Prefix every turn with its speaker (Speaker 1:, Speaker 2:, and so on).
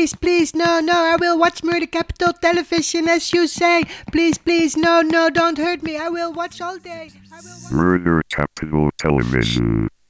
Speaker 1: Please, please, no, I will watch Murder Capital Television as you say. Please, please, no, don't hurt me. I will watch all day.
Speaker 2: Murder Capital Television.